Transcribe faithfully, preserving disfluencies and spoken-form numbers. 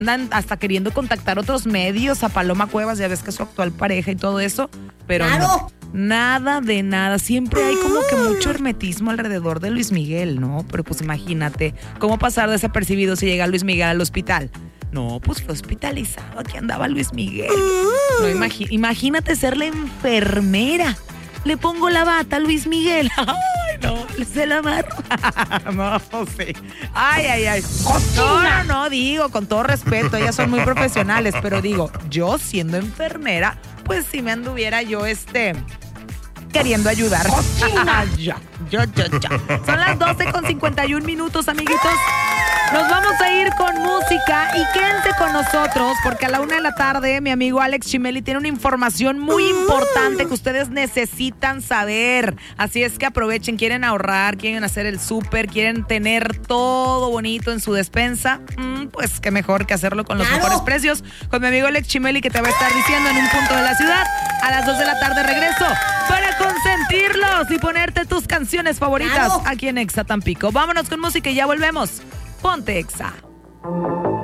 andan hasta queriendo contactar otros medios, a Paloma Cuevas, ya ves que es su actual pareja y todo eso, pero ¡Claro! no, nada de nada. Siempre hay como que mucho hermetismo alrededor de Luis Miguel, ¿no? Pero pues imagínate, ¿cómo pasar desapercibido si llega Luis Miguel al hospital? No, pues fue hospitalizado, aquí andaba Luis Miguel. No, imagi- imagínate ser la enfermera. Le pongo la bata a Luis Miguel. Ay, no, se la amarro. No, sí. Ay, ay, ay. No, no, no, digo, con todo respeto, ellas son muy profesionales, pero digo, yo siendo enfermera, pues si me anduviera yo, este, queriendo ayudar. Ya, ya, ya, ya. Son las doce con cincuenta y un minutos, amiguitos. Nos vamos a ir con música y quédense con nosotros porque a la una de la tarde mi amigo Alex Chimeli tiene una información muy importante que ustedes necesitan saber. Así es que aprovechen, quieren ahorrar, quieren hacer el súper, quieren tener todo bonito en su despensa. Mm, pues qué mejor que hacerlo con los ¡Claro! mejores precios. Con mi amigo Alex Chimeli que te va a estar diciendo en un punto de la ciudad. A las dos de la tarde regreso para consentirlos y ponerte tus canciones favoritas ¡Claro! aquí en Exa Tampico. Vámonos con música y ya volvemos. Ponte Exa.